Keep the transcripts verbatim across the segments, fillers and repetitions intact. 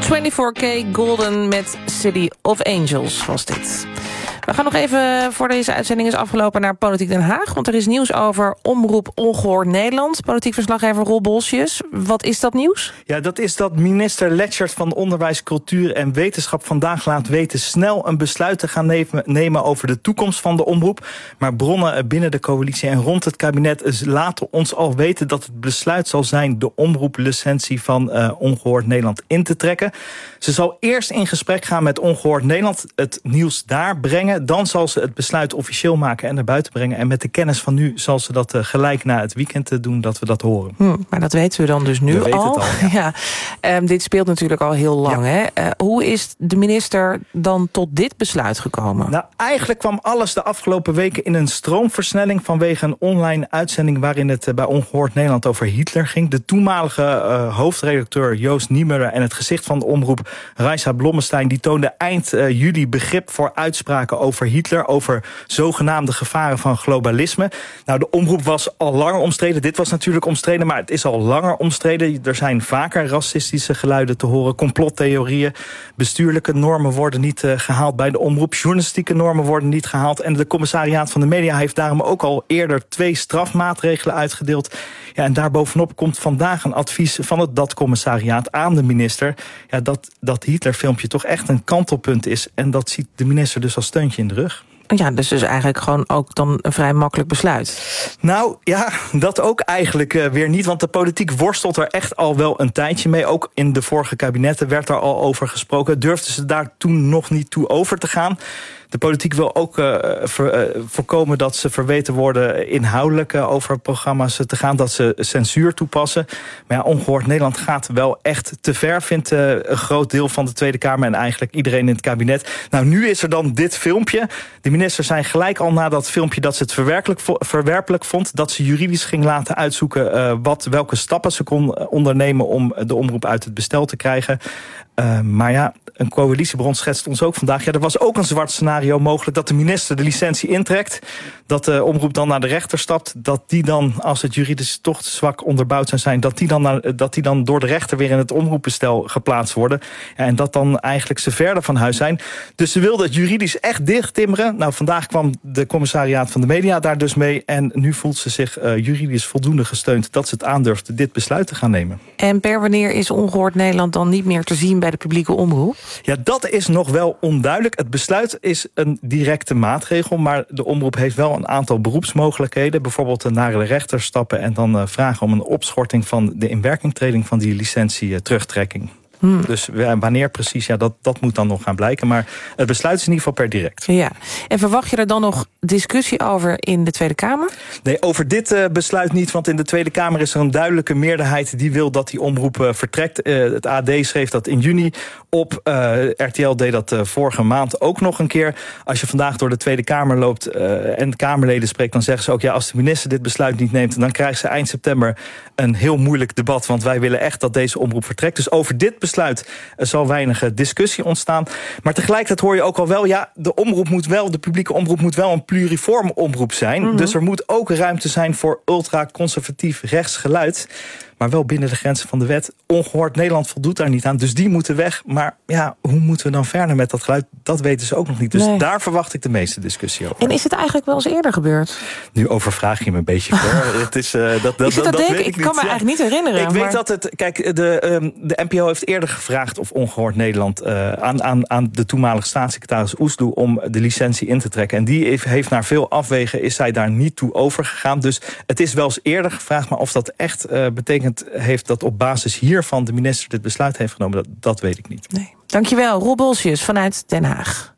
vierentwintig K Golden met City of Angels was dit. We gaan nog even, voor deze uitzending is afgelopen, naar Politiek Den Haag. Want er is nieuws over Omroep Ongehoord Nederland. Politiek verslaggever Rob Bolsius. Wat is dat nieuws? Ja, dat is dat minister Leschert van Onderwijs, Cultuur en Wetenschap vandaag laat weten snel een besluit te gaan nemen, nemen over de toekomst van de omroep. Maar bronnen binnen de coalitie en rond het kabinet laten ons al weten dat het besluit zal zijn de omroeplicentie van uh, Ongehoord Nederland in te trekken. Ze zal eerst in gesprek gaan met Ongehoord Nederland, het nieuws daar brengen. Dan zal ze het besluit officieel maken en naar buiten brengen. En met de kennis van nu zal ze dat uh, gelijk na het weekend uh, doen dat we dat horen. Hm, maar dat weten we dan dus nu we al. Het al ja. ja. Um, dit speelt natuurlijk al heel lang. Ja. Hè? Uh, hoe is de minister dan tot dit besluit gekomen? Nou, eigenlijk kwam alles de afgelopen weken in een stroomversnelling vanwege een online uitzending waarin het uh, bij Ongehoord Nederland over Hitler ging. De toenmalige uh, hoofdredacteur Joost Niemuller en het gezicht van de omroep Raisa Blommestein die toonden eind uh, juli begrip voor uitspraken over Hitler, over zogenaamde gevaren van globalisme. Nou, de omroep was al langer omstreden. Dit was natuurlijk omstreden, maar het is al langer omstreden. Er zijn vaker racistische geluiden te horen, complottheorieën. Bestuurlijke normen worden niet uh, gehaald bij de omroep. Journalistieke normen worden niet gehaald. En de commissariaat van de media heeft daarom ook al eerder twee strafmaatregelen uitgedeeld. Ja, en daarbovenop komt vandaag een advies van het dat commissariaat aan de minister. Ja, dat dat Hitlerfilmpje toch echt een kantelpunt is. En dat ziet de minister dus als steuntje in de rug. Ja, dus dus eigenlijk gewoon ook dan een vrij makkelijk besluit. Nou ja, dat ook eigenlijk uh, weer niet. Want de politiek worstelt er echt al wel een tijdje mee. Ook in de vorige kabinetten werd er al over gesproken. Durfden ze daar toen nog niet toe over te gaan. De politiek wil ook uh, ver, uh, voorkomen dat ze verweten worden inhoudelijk uh, over programma's te gaan. Dat ze censuur toepassen. Maar ja, Ongehoord Nederland gaat wel echt te ver, vindt uh, een groot deel van de Tweede Kamer en eigenlijk iedereen in het kabinet. Nou, nu is er dan dit filmpje. De ministers zijn gelijk al na dat filmpje dat ze het verwerkelijk, verwerpelijk vond. Dat ze juridisch ging laten uitzoeken uh, wat, welke stappen ze kon ondernemen om de omroep uit het bestel te krijgen. Uh, maar ja, een coalitiebron schetst ons ook vandaag. Ja, er was ook een zwart scenario mogelijk dat de minister de licentie intrekt. Dat de omroep dan naar de rechter stapt. Dat die dan, als het juridisch toch zwak onderbouwd zou zijn, dat die dan, naar, dat die dan door de rechter weer in het omroepbestel geplaatst worden. Ja, en dat dan eigenlijk ze verder van huis zijn. Dus ze wilden het juridisch echt dicht timmeren. Nou, vandaag kwam de commissariaat van de media daar dus mee. En nu voelt ze zich uh, juridisch voldoende gesteund dat ze het aandurfde dit besluit te gaan nemen. En per wanneer is Ongehoord Nederland dan niet meer te zien bij de publieke omroep? Ja, dat is nog wel onduidelijk. Het besluit is een directe maatregel, maar de omroep heeft wel een aantal beroepsmogelijkheden. Bijvoorbeeld naar de rechter stappen en dan uh, vragen om een opschorting van de inwerkingtreding van die licentie uh, terugtrekking. Hmm. Dus ja, wanneer precies, ja, dat, dat moet dan nog gaan blijken. Maar het besluit is in ieder geval per direct. Ja. En verwacht je er dan nog discussie over in de Tweede Kamer? Nee, over dit uh, besluit niet. Want in de Tweede Kamer is er een duidelijke meerderheid die wil dat die omroep uh, vertrekt. Uh, het A D schreef dat in juni op. Uh, R T L deed dat uh, vorige maand ook nog een keer. Als je vandaag door de Tweede Kamer loopt uh, en de Kamerleden spreekt, dan zeggen ze ook, ja, als de minister dit besluit niet neemt, dan krijgt ze eind september een heel moeilijk debat. Want wij willen echt dat deze omroep vertrekt. Dus over dit besluit zal weinig discussie ontstaan. Maar tegelijkertijd hoor je ook al wel, ja, de omroep moet wel, de publieke omroep moet wel een pluriform omroep zijn. Mm-hmm. Dus er moet ook ruimte zijn voor ultra-conservatief rechtsgeluid. Maar wel binnen de grenzen van de wet. Ongehoord Nederland voldoet daar niet aan. Dus die moeten weg. Maar ja, hoe moeten we dan verder met dat geluid? Dat weten ze ook nog niet. Dus nee. Daar verwacht ik de meeste discussie over. En is het eigenlijk wel eens eerder gebeurd? Nu overvraag je me een beetje voor. Het is, uh, dat, dat, dat, dat, dat weet ik, ik niet. kan me ja. eigenlijk niet herinneren. Ik maar... weet dat het... Kijk, de, um, de N P O heeft eerder gevraagd of Ongehoord Nederland Uh, aan, aan, aan de toenmalige staatssecretaris Oesloe om de licentie in te trekken. En die heeft, heeft naar veel afwegen, is zij daar niet toe overgegaan. Dus het is wel eens eerder gevraagd, maar of dat echt uh, betekent heeft dat op basis hiervan de minister dit besluit heeft genomen, dat, dat weet ik niet. Nee. Dankjewel, Rob Bolsius vanuit Den Haag.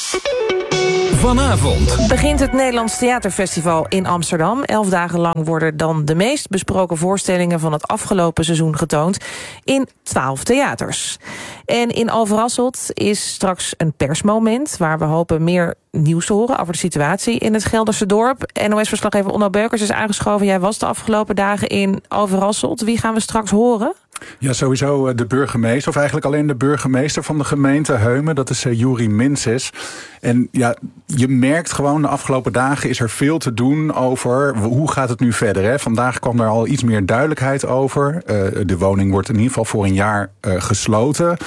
Vanavond begint het Nederlands Theaterfestival in Amsterdam. Elf dagen lang worden dan de meest besproken voorstellingen van het afgelopen seizoen getoond in twaalf theaters. En in Overasselt is straks een persmoment waar we hopen meer nieuws te horen over de situatie in het Gelderse dorp. N O S-verslaggever Onno Beukers is aangeschoven. Jij was de afgelopen dagen in Overasselt. Wie gaan we straks horen? Ja, sowieso de burgemeester, of eigenlijk alleen de burgemeester van de gemeente Heumen. Dat is uh, Juri Minses. En ja, je merkt gewoon de afgelopen dagen is er veel te doen over hoe gaat het nu verder. Hè? Vandaag kwam er al iets meer duidelijkheid over. Uh, de woning wordt in ieder geval voor een jaar uh, gesloten.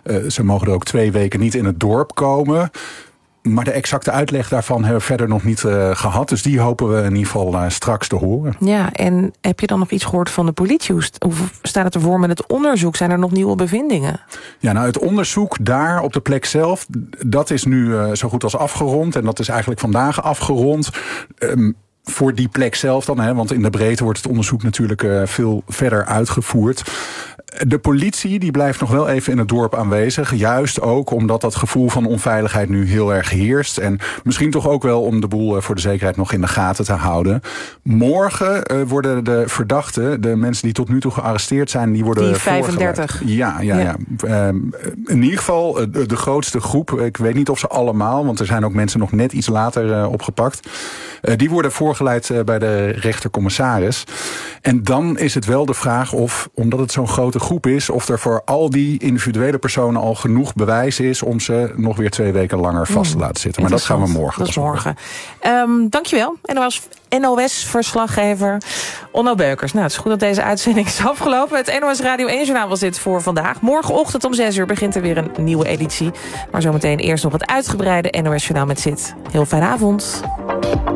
Uh, ze mogen er ook twee weken niet in het dorp komen. Maar de exacte uitleg daarvan hebben we verder nog niet uh, gehad. Dus die hopen we in ieder geval uh, straks te horen. Ja, en heb je dan nog iets gehoord van de politie? Hoe, hoe staat het ervoor met het onderzoek? Zijn er nog nieuwe bevindingen? Ja, nou het onderzoek daar op de plek zelf, dat is nu uh, zo goed als afgerond. En dat is eigenlijk vandaag afgerond. Um, Voor die plek zelf dan, hè, want in de breedte wordt het onderzoek natuurlijk uh, veel verder uitgevoerd. De politie die blijft nog wel even in het dorp aanwezig. Juist ook omdat dat gevoel van onveiligheid nu heel erg heerst. En misschien toch ook wel om de boel voor de zekerheid nog in de gaten te houden. Morgen uh, worden de verdachten, de mensen die tot nu toe gearresteerd zijn, die worden die vijfendertig. Ja, ja, ja. ja. Um, in ieder geval de, de grootste groep. Ik weet niet of ze allemaal, want er zijn ook mensen nog net iets later uh, opgepakt. Uh, die worden voorgeleid uh, bij de rechtercommissaris. En dan is het wel de vraag of, omdat het zo'n grote groep is, of er voor al die individuele personen al genoeg bewijs is om ze nog weer twee weken langer vast te laten zitten. Maar dat gaan we morgen. Dat is morgen. Um, dankjewel. N O S-verslaggever Onno Beukers. Nou, het is goed dat deze uitzending is afgelopen. Het N O S Radio één-journaal was dit voor vandaag. Morgenochtend om zes uur begint er weer een nieuwe editie. Maar zometeen eerst nog het uitgebreide N O S-journaal met Sid. Heel fijne avond.